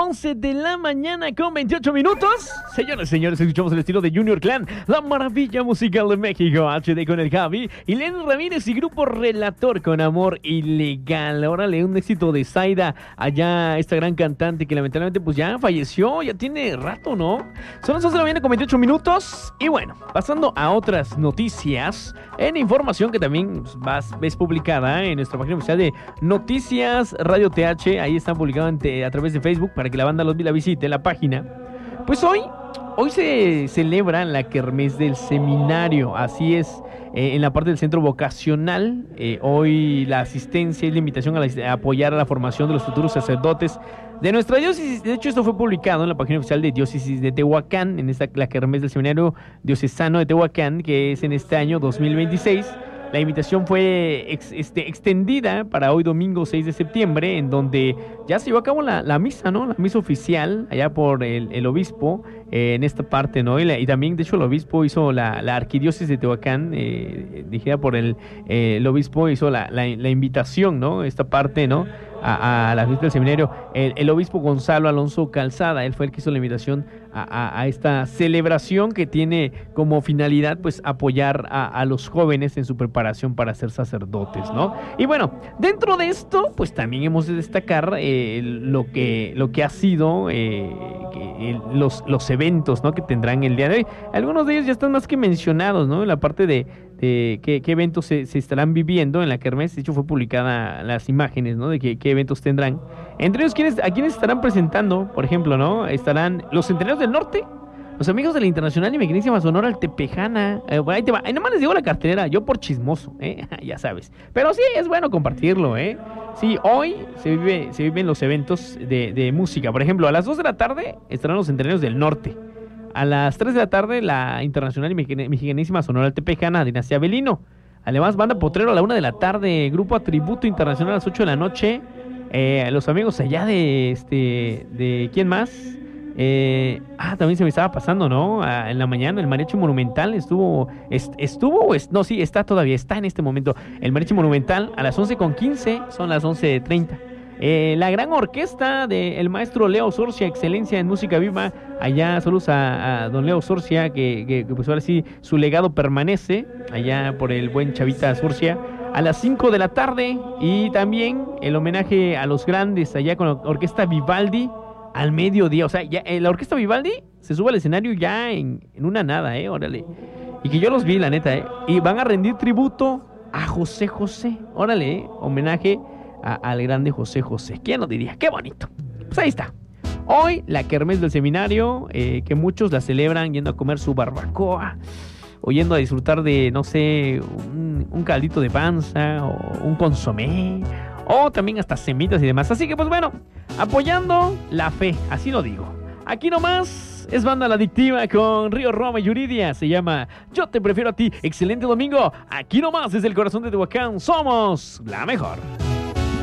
11 de la mañana con 28 minutos. Señoras y señores, escuchamos el estilo de Junior Clan, la maravilla musical de México, HD con el Javi, y Lenny Ramírez y Grupo Relator con Amor Ilegal. Órale, un éxito de Zaida, allá esta gran cantante que lamentablemente pues ya falleció, ya tiene rato, ¿no? Son las 11 de la mañana con 28 minutos. Y bueno, pasando a otras noticias, en información que también ves publicada en nuestra página oficial de Noticias Radio TH, ahí están publicados a través de Facebook para que la banda la visite, la página. Pues hoy se celebra la kermés del seminario, así es, en la parte del centro vocacional. Hoy la asistencia y la invitación a apoyar a la formación de los futuros sacerdotes de nuestra diócesis. De hecho, esto fue publicado en la página oficial de Diócesis de Tehuacán, en la kermés del seminario diocesano de Tehuacán, que es en este año 2026. La invitación fue extendida para hoy domingo 6 de septiembre, en donde ya se llevó a cabo la misa, ¿no? La misa oficial, allá por el obispo, en esta parte, ¿no? Y también, de hecho, el obispo hizo la arquidiócesis de Tehuacán, dirigida por el obispo, hizo la invitación, ¿no? Esta parte, ¿no? A la fiesta del seminario. El obispo Gonzalo Alonso Calzada, él fue el que hizo la invitación a esta celebración que tiene como finalidad pues apoyar a los jóvenes en su preparación para ser sacerdotes, ¿no? Y bueno, dentro de esto pues también hemos de destacar lo que ha sido los eventos, ¿no? Que tendrán el día de hoy. Algunos de ellos ya están más que mencionados, ¿no? En la parte de qué eventos se estarán viviendo en la kermés. De hecho, fue publicada las imágenes, ¿no? De qué eventos tendrán. Entre ellos, ¿a quiénes estarán presentando? Por ejemplo, ¿no? Estarán los Centenarios del Norte, los amigos de la Internacional y Mecanísima Sonora Altepejana. Ahí te va. Ahí nomás les digo la cartelera, yo por chismoso, ya sabes. Pero sí, es bueno compartirlo, Sí, hoy se viven los eventos de música. Por ejemplo, a las 2 de la tarde estarán los Centenarios del Norte. A las 3 de la tarde, la Internacional y Mexicanísima Sonora Altepejana, Dinastía Belino. Además, Banda Potrero a la 1 de la tarde, Grupo Atributo Internacional a las 8 de la noche. Los amigos allá de ¿quién más? También se me estaba pasando, ¿no? En la mañana, el Mariachi Monumental está todavía, está en este momento. El Mariachi Monumental a las 11:15, son las 11:30. La gran orquesta del maestro Leo Sorcia, excelencia en música viva. Allá saludos a don Leo Sorcia, que pues ahora sí su legado permanece, allá por el buen Chavita Sorcia, a las 5 de la tarde. Y también el homenaje a los grandes, allá con la orquesta Vivaldi, al mediodía. O sea, ya la orquesta Vivaldi se sube al escenario ya en una nada, órale. Y que yo los vi, la neta, y van a rendir tributo a José José, órale, homenaje al grande José José. ¿Quién lo diría? ¡Qué bonito! Pues ahí está. Hoy la kermés del seminario, que muchos la celebran yendo a comer su barbacoa, o yendo a disfrutar de, no sé, un caldito de panza, o un consomé, o también hasta semitas y demás. Así que pues bueno, apoyando la fe, así lo digo. Aquí nomás es Banda La Adictiva con Río Roma y Yuridia. Se llama Yo Te Prefiero a Ti. Excelente domingo. Aquí nomás desde el corazón de Tehuacán. Somos la mejor.